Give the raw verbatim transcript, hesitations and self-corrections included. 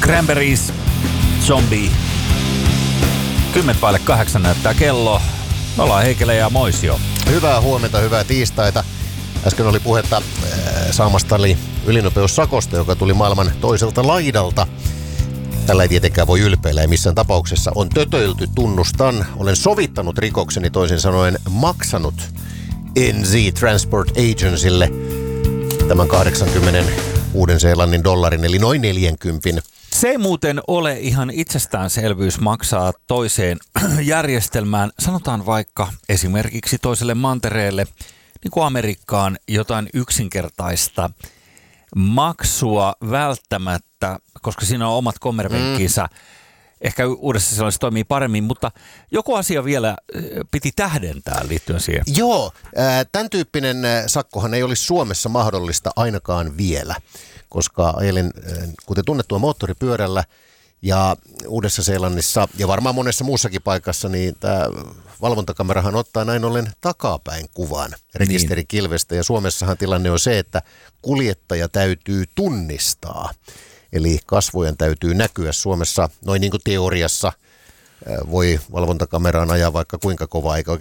Cranberries, Zombie. Kymmen vaille kahdeksan näyttää kello. Me ollaan Heikelä ja Moisio. Hyvää huomenta, hyvää tiistaita. Äsken oli puhetta äh, saamastani ylinopeussakosta, joka tuli maailman toiselta laidalta. Tällä ei tietenkään voi ylpeillä, ei missään tapauksessa. On tötöilty, tunnustan. Olen sovittanut rikokseni, toisin sanoen maksanut N Z Transport Agencylle tämän kahdeksankymmentä Uuden-Seelannin dollarin, eli noin neljäkymmentä. Se ei muuten ole ihan itsestäänselvyys maksaa toiseen järjestelmään, sanotaan vaikka esimerkiksi toiselle mantereelle, niin kuin Amerikkaan, jotain yksinkertaista maksua välttämättä, koska siinä on omat kommervenkkinsä. Mm. Ehkä Uudessa Seelannissa toimii paremmin, mutta joku asia vielä piti tähdentää liittyen siihen. Joo, tämän tyyppinen sakkohan ei olisi Suomessa mahdollista ainakaan vielä, koska ajelin, kuten tunnettua, moottoripyörällä ja Uudessa Seelannissa ja varmaan monessa muussakin paikassa, niin tämä valvontakamerahan ottaa näin ollen takapäin kuvan rekisterikilvestä. Ja Suomessahan tilanne on se, että kuljettaja täytyy tunnistaa. Eli kasvojen täytyy näkyä. Suomessa noin niin kuin teoriassa voi valvontakameraan ajaa vaikka kuinka kovaa, eikä oikein